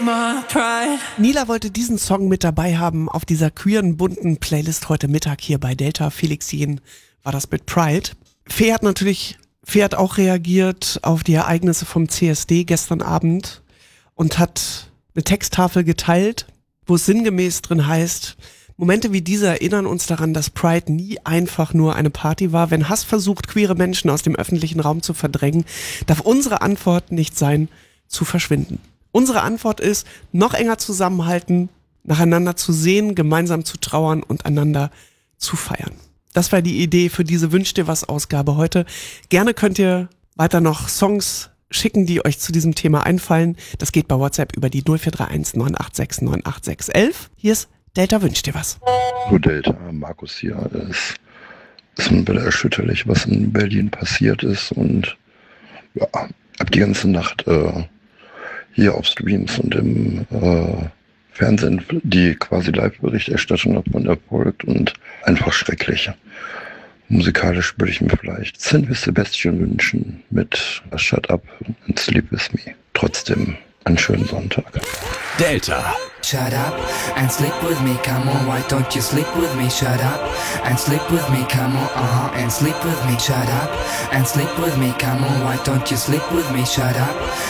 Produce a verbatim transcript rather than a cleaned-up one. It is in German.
Nila wollte diesen Song mit dabei haben auf dieser queeren, bunten Playlist heute Mittag hier bei Delta. Felix Jähn war das mit Pride. Fee hat natürlich, Fee hat auch reagiert auf die Ereignisse vom C S D gestern Abend und hat eine Texttafel geteilt, wo es sinngemäß drin heißt: Momente wie diese erinnern uns daran, dass Pride nie einfach nur eine Party war. Wenn Hass versucht, queere Menschen aus dem öffentlichen Raum zu verdrängen, darf unsere Antwort nicht sein, zu verschwinden. Unsere Antwort ist, noch enger zusammenhalten, nacheinander zu sehen, gemeinsam zu trauern und einander zu feiern. Das war die Idee für diese Wünsch dir was Ausgabe heute. Gerne könnt ihr weiter noch Songs schicken, die euch zu diesem Thema einfallen. Das geht bei WhatsApp über die null vier drei eins neun acht sechs neun acht sechs eins eins. Hier ist Delta wünscht dir was. Hallo Delta, Markus hier. Es ist ein bisschen erschütterlich, was in Berlin passiert ist, und ja, hab die ganze Nacht äh, hier auf Streams und im äh, Fernsehen die quasi Live-Berichterstattung davon erfolgt und einfach schrecklich. Musikalisch würde ich mir vielleicht Sin with Sebastian wünschen mit Shut Up and Sleep With Me. Trotzdem einen schönen Sonntag. Delta. Shut up and sleep with me, come on, why don't you sleep with me? Shut up and sleep with me, come on, uh-huh, and sleep with me. Shut up and sleep with me, come on, why don't you sleep with me? Shut up